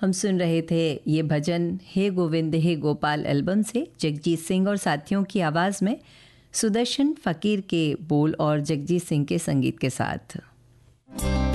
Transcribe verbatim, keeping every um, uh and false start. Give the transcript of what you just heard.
हम सुन रहे थे ये भजन हे गोविंद हे गोपाल एल्बम से जगजीत सिंह और साथियों की आवाज़ में सुदर्शन फ़कीर के बोल और जगजीत सिंह के संगीत के साथ।